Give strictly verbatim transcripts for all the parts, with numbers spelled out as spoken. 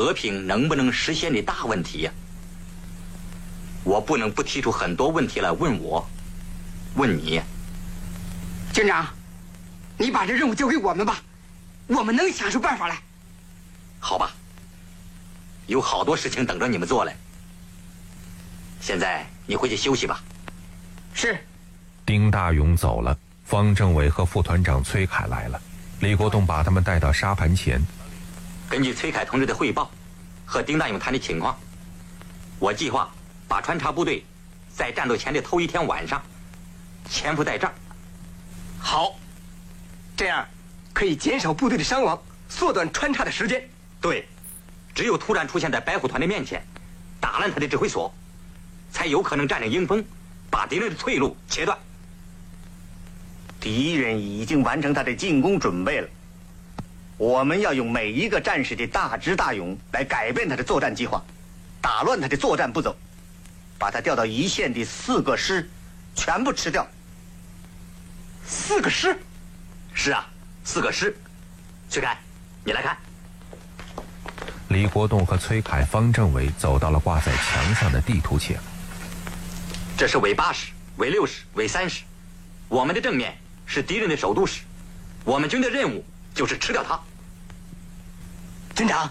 和平能不能实现的大问题呀、啊。我不能不提出很多问题来问我，问你。 军长，你把这任务交给我们吧，我们能想出办法来。 好吧，有好多事情等着你们做嘞。现在你回去休息吧。 是。 丁大勇走了，方政委和副团长崔凯来了。李国栋把他们带到沙盘前。 根据崔凯同志的汇报和丁大勇谈的情况，我计划把穿插部队在战斗前的头一天晚上潜伏在这儿。 好，这样可以减少部队的伤亡，缩短穿插的时间。 对，只有突然出现在白虎团的面前，打烂他的指挥所，才有可能占领迎风，把敌人的退路切断。 敌人已经完成他的进攻准备了，我们要用每一个战士的大智大勇来改变他的作战计划，打乱他的作战步骤，把他调到一线的四个师全部吃掉。 四个师？ 是啊，四个师。崔凯，你来看。 李国栋和崔凯、方政委走到了挂在墙上的地图前。 这是伪八师、伪六师、伪三师，我们的正面是敌人的首都师，我们军的任务就是吃掉他。 军长。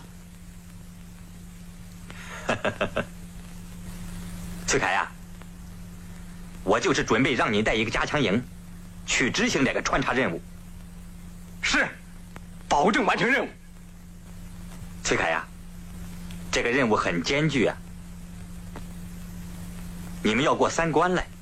崔凯呀、啊，我就是准备让你带一个加强营去执行这个穿插任务。 是，保证完成任务。 崔凯呀、啊，这个任务很艰巨啊，你们要过三关来：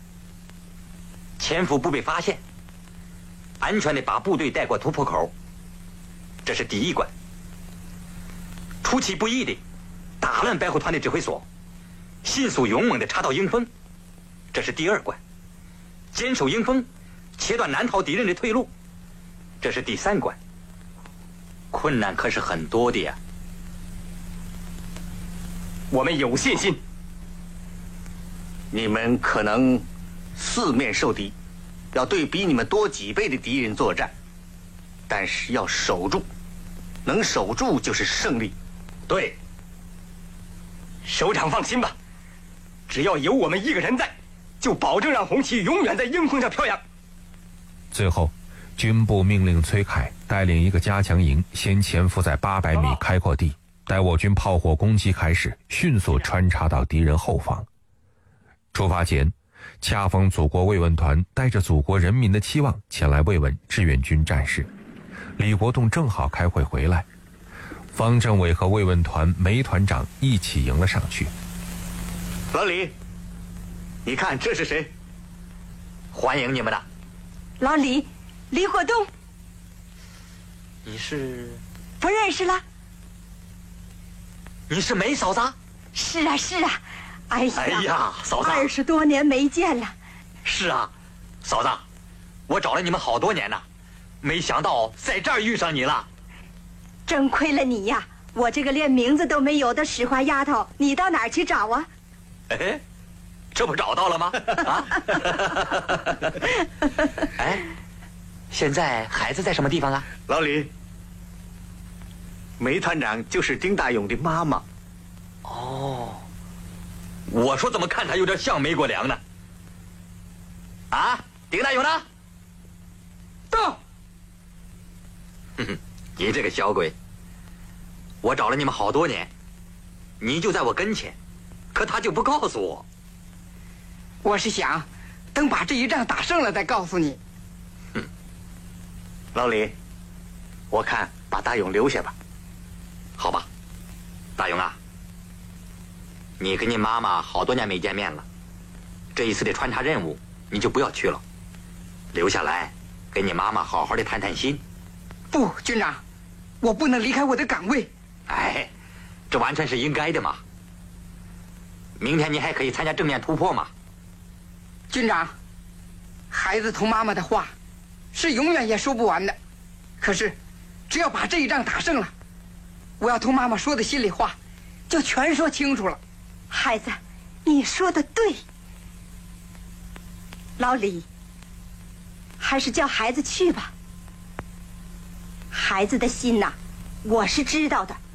潜伏不被发现，安全地把部队带过突破口，这是第一关；出其不意地打乱白虎团的指挥所，迅速勇猛地插到迎风，这是第二关；坚守迎风，切断南逃敌人的退路，这是第三关。困难可是很多的呀。 我们有信心。 你们可能四面受敌，要对比你们多几倍的敌人作战，但是要守住，能守住就是胜利。 对， 首长放心吧，只要有我们一个人在，就保证让红旗永远在鹰风上飘扬。 最后，军部命令崔凯带领一个加强营先潜伏在八百米开阔地，待我军炮火攻击开始，迅速穿插到敌人后方。出发前，恰逢祖国慰问团带着祖国人民的期望前来慰问志愿军战士，李国栋正好开会回来，方政委和慰问团梅团长一起迎了上去。 老李，你看这是谁？ 欢迎你们的。 老李，李国栋。 你是？ 不认识了。 你是梅嫂子？ 是啊是啊，哎呀， 哎呀，嫂子， 二十多年没见了。 是啊，嫂子，我找了你们好多年呢，没想到在这儿遇上你了。 真亏了你呀！我这个连名字都没有的使唤丫头，你到哪儿去找啊？ 哎，这不找到了吗？啊！哎，现在孩子在什么地方啊？ 老李，梅团长就是丁大勇的妈妈。 哦，我说怎么看他有点像梅国良呢？啊，丁大勇呢？ 到。 哼哼，你这个小鬼！我找了你们好多年，你就在我跟前，可他就不告诉我。 我是想，等把这一仗打胜了再告诉你。 哼， 老李，我看把大勇留下吧。 好吧，大勇啊，你跟你妈妈好多年没见面了，这一次的穿插任务你就不要去了，留下来跟你妈妈好好的谈谈心。 不，军长，我不能离开我的岗位。 哎，这完全是应该的嘛。明天你还可以参加正面突破嘛。 军长，孩子同妈妈的话是永远也说不完的，可是只要把这一仗打胜了，我要同妈妈说的心里话就全说清楚了。 孩子，你说的对。老李，还是叫孩子去吧。孩子的心呐，我是知道的。